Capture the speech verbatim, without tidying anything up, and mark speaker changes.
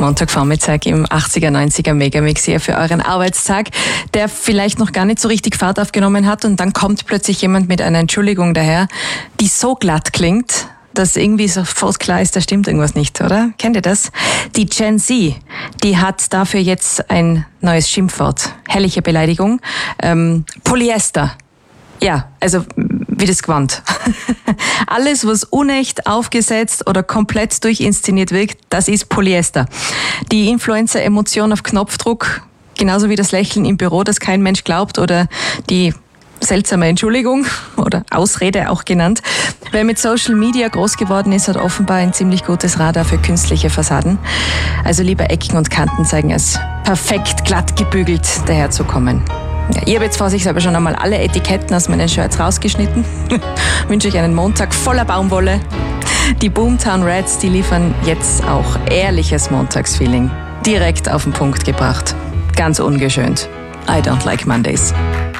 Speaker 1: Montagvormittag im achtziger, neunziger Megamix hier für euren Arbeitstag, der vielleicht noch gar nicht so richtig Fahrt aufgenommen hat und dann kommt plötzlich jemand mit einer Entschuldigung daher, die so glatt klingt, dass irgendwie sofort klar ist, da stimmt irgendwas nicht, oder? Kennt ihr das? Die Gen Z, die hat dafür jetzt ein neues Schimpfwort. Herrliche Beleidigung. Ähm, Polyester. Ja, also wie das Gewand. Alles, was unecht, aufgesetzt oder komplett durchinszeniert wirkt, das ist Polyester. Die Influencer-Emotion auf Knopfdruck, genauso wie das Lächeln im Büro, das kein Mensch glaubt, oder die seltsame Entschuldigung oder Ausrede auch genannt. Wer mit Social Media groß geworden ist, hat offenbar ein ziemlich gutes Radar für künstliche Fassaden. Also lieber Ecken und Kanten zeigen, als perfekt glatt gebügelt daherzukommen. Ja, ich habe jetzt vorsichtshalber schon einmal alle Etiketten aus meinen Shirts rausgeschnitten. Wünsche euch einen Montag voller Baumwolle. Die Boomtown Rats, die liefern jetzt auch ehrliches Montagsfeeling. Direkt auf den Punkt gebracht. Ganz ungeschönt. I don't like Mondays.